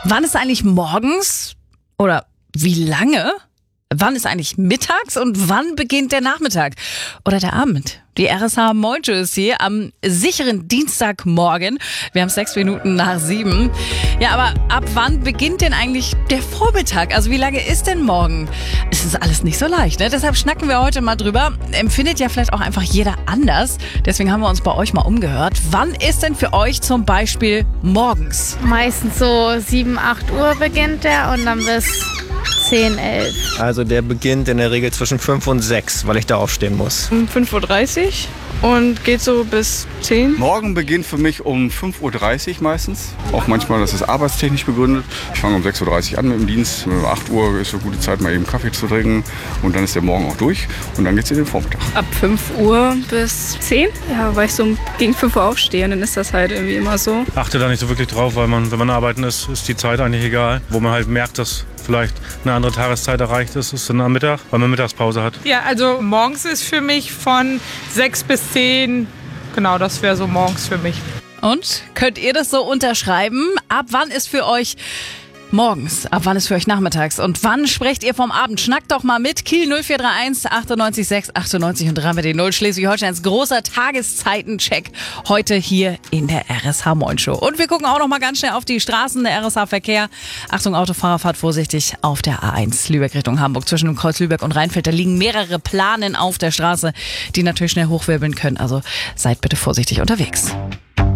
Wann ist eigentlich morgens oder wie lange? Wann ist eigentlich mittags und wann beginnt der Nachmittag oder der Abend? Die RSH Moin Show ist hier am sicheren Dienstagmorgen. Wir haben 6 Minuten nach 7. Ja, aber ab wann beginnt denn eigentlich der Vormittag? Also wie lange ist denn morgen? Es ist alles nicht so leicht, ne? Deshalb schnacken wir heute mal drüber. Empfindet ja vielleicht auch einfach jeder anders. Deswegen haben wir uns bei euch mal umgehört. Wann ist denn für euch zum Beispiel morgens? Meistens so 7, 8 Uhr beginnt der und dann bis 10, 11. Also der beginnt in der Regel zwischen 5 und 6, weil ich da aufstehen muss. Um 5:30 Uhr und geht so bis 10. Morgen beginnt für mich um 5:30 Uhr meistens. Auch manchmal, das ist arbeitstechnisch begründet. Ich fange um 6:30 Uhr an mit dem Dienst. Um 8 Uhr ist eine gute Zeit, mal eben Kaffee zu trinken. Und dann ist der Morgen auch durch. Und dann geht es in den Vormittag. Ab 5 Uhr bis 10. Ja, weil ich so gegen 5 Uhr aufstehe. Und dann ist das halt irgendwie immer so. Achte da nicht so wirklich drauf, weil wenn man arbeiten ist die Zeit eigentlich egal. Wo man halt merkt, dass vielleicht eine andere Tageszeit erreicht ist dann am Mittag, weil man Mittagspause hat. Ja, also morgens ist für mich von 6 bis 10. Genau, das wäre so morgens für mich. Und könnt ihr das so unterschreiben? Ab wann ist für euch morgens? Ab wann ist für euch nachmittags? Und wann sprecht ihr vom Abend? Schnackt doch mal mit. Kiel 0431 98 6 98 und 3 mit den 0. Schleswig-Holsteins großer Tageszeitencheck heute hier in der RSH Moin Show. Und wir gucken auch noch mal ganz schnell auf die Straßen der RSH Verkehr. Achtung, Autofahrer, fahrt vorsichtig auf der A1 Lübeck Richtung Hamburg. Zwischen dem Kreuz Lübeck und Rheinfeld, da liegen mehrere Planen auf der Straße, die natürlich schnell hochwirbeln können. Also seid bitte vorsichtig unterwegs.